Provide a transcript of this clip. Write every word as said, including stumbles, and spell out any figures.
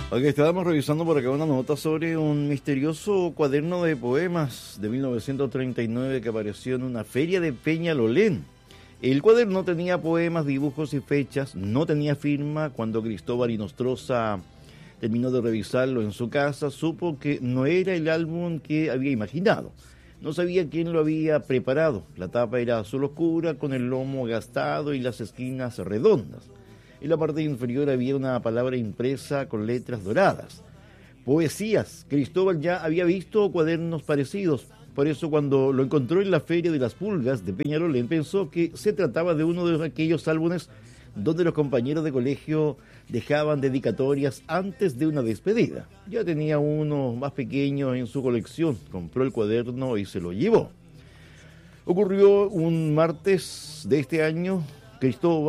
Ok, estábamos revisando por acá una nota sobre un misterioso cuaderno de poemas de mil novecientos treinta y nueve que apareció en una feria de Peñalolén. El cuaderno tenía poemas, dibujos y fechas, no tenía firma. Cuando Cristóbal Inostroza terminó de revisarlo en su casa, supo que no era el álbum que había imaginado. No sabía quién lo había preparado. La tapa era azul oscura, con el lomo gastado y las esquinas redondas. En la parte inferior había una palabra impresa con letras doradas. Poesías. Cristóbal ya había visto cuadernos parecidos. Por eso, cuando lo encontró en la Feria de las Pulgas de Peñalolén, pensó que se trataba de uno de aquellos álbumes donde los compañeros de colegio dejaban dedicatorias antes de una despedida. Ya tenía uno más pequeño en su colección. Compró el cuaderno y se lo llevó. Ocurrió un martes de este año. Cristóbal